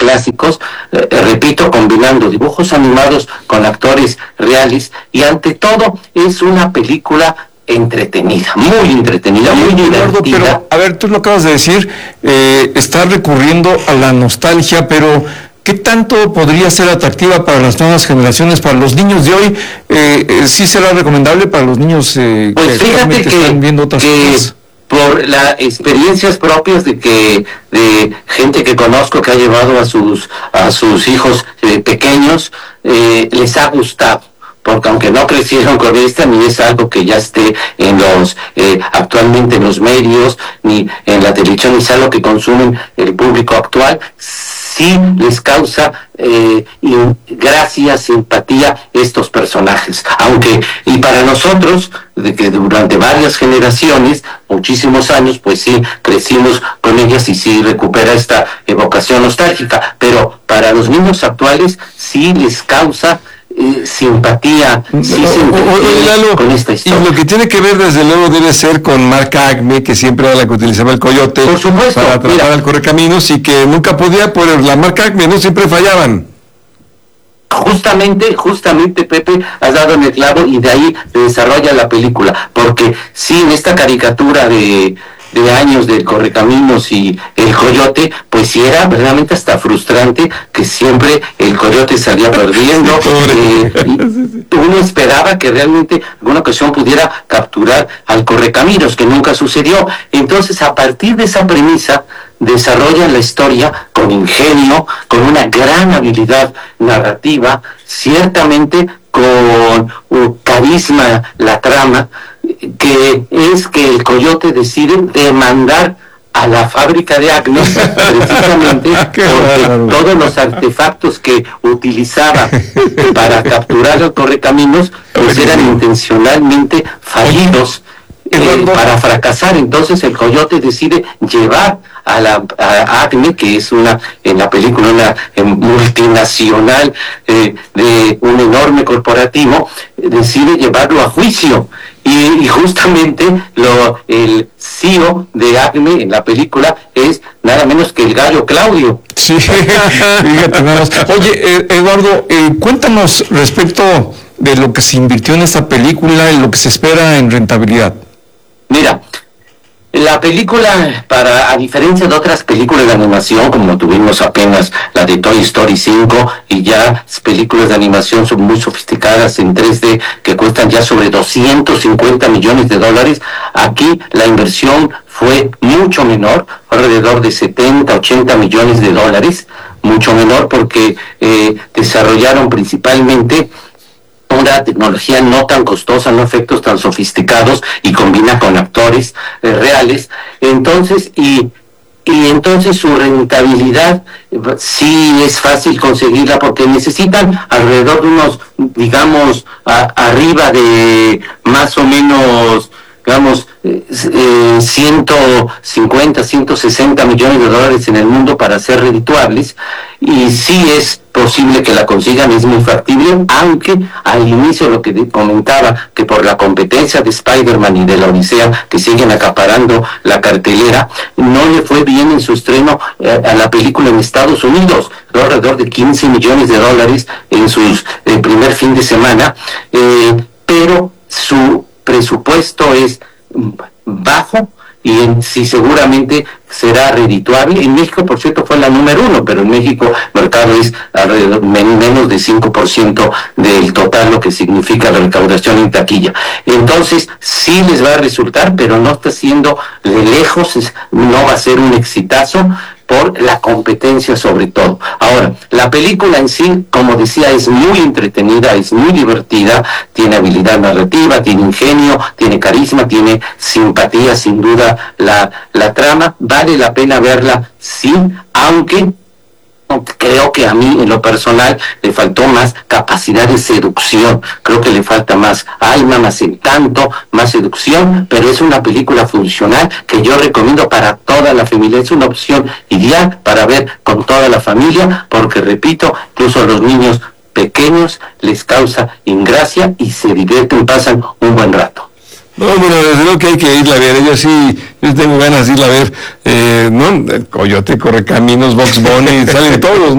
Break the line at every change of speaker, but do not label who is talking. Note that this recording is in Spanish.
clásicos, repito, combinando dibujos animados con actores reales, y ante todo es una película entretenida, muy
Eduardo,
divertida.
pero, a ver, tú lo acabas de decir, estás recurriendo a la nostalgia, pero ¿qué tanto podría ser atractiva para las nuevas generaciones, para los niños de hoy? ¿Sí será recomendable para los niños
Pues
que
fíjate
están viendo otras cosas?
Por las experiencias propias de gente que conozco que ha llevado a sus hijos pequeños, les ha gustado, porque aunque no crecieron con esta, ni es algo que ya esté actualmente en los medios, ni en la televisión, ni es algo que consumen el público actual, sí les causa gracia, simpatía estos personajes. Y para nosotros, de que durante varias generaciones, muchísimos años, pues sí, crecimos con ellas y sí recupera esta evocación nostálgica, pero para los niños actuales sí les causa simpatía, con esta historia.
Y lo que tiene que ver, desde luego, debe ser con Mark Acme, que siempre era la que utilizaba el coyote,
por supuesto,
para atrapar al correcaminos, y que nunca podía, por la Mark Acme, ¿no? Siempre fallaban.
Justamente, Pepe, has dado en el clavo, y de ahí se desarrolla la película, porque sí, en esta caricatura de años del correcaminos y el coyote, pues sí era verdaderamente hasta frustrante que siempre el coyote salía perdiendo. Uno esperaba que realmente alguna ocasión pudiera capturar al correcaminos, que nunca sucedió. Entonces, a partir de esa premisa, desarrollan la historia con ingenio, con una gran habilidad narrativa, ciertamente con carisma la trama, que es que el coyote decide demandar a la fábrica de Acme, precisamente porque todos los artefactos que utilizaba para capturar al correcaminos pues eran intencionalmente fallidos, para fracasar. Entonces el coyote decide llevar a Acme, que es en la película una multinacional de un enorme corporativo, decide llevarlo a juicio. Y justamente el CEO de Acme en la película es nada menos que el gallo Claudio.
Sí, fíjate nada más. Oye, Eduardo, cuéntanos respecto de lo que se invirtió en esta película y lo que se espera en rentabilidad.
Mira, la película, a diferencia de otras películas de animación, como tuvimos apenas la de Toy Story 5, y ya películas de animación son muy sofisticadas en 3D, que cuestan ya sobre $250 millones, aquí la inversión fue mucho menor, alrededor de 70-80 millones de dólares, mucho menor, porque desarrollaron principalmente una tecnología no tan costosa, no efectos tan sofisticados, y combina con actores reales. Entonces, entonces su rentabilidad sí es fácil conseguirla, porque necesitan alrededor de unos, digamos, arriba de más o menos, digamos, 150, 160 millones de dólares en el mundo para ser redituables, y sí es posible que la consigan, es muy factible, aunque al inicio lo que comentaba, que por la competencia de Spider-Man y de la Odisea, que siguen acaparando la cartelera, no le fue bien en su estreno a la película en Estados Unidos, alrededor de 15 millones de dólares en su primer fin de semana, pero su presupuesto es bajo, y sí seguramente será redituable. En México, por cierto, fue la número 1, pero en México el mercado es alrededor menos de 5% del total, lo que significa la recaudación en taquilla. Entonces, sí les va a resultar, pero no está siendo de lejos, no va a ser un exitazo, por la competencia sobre todo. Ahora, la película en sí, como decía, es muy entretenida, es muy divertida, tiene habilidad narrativa, tiene ingenio, tiene carisma, tiene simpatía, sin duda, la trama. Vale la pena verla, sí, aunque creo que a mí, en lo personal, le faltó más capacidad de seducción. Creo que le falta más alma, más encanto, más seducción, pero es una película funcional que yo recomiendo para toda la familia. Es una opción ideal para ver con toda la familia, porque, repito, incluso a los niños pequeños les causa ingracia y se divierten, pasan un buen rato.
No, bueno, desde luego que hay que irla a ver. Yo tengo ganas de irla a ver, ¿no? El Coyote, Correcaminos, Bugs Bunny, salen todos, ¿no?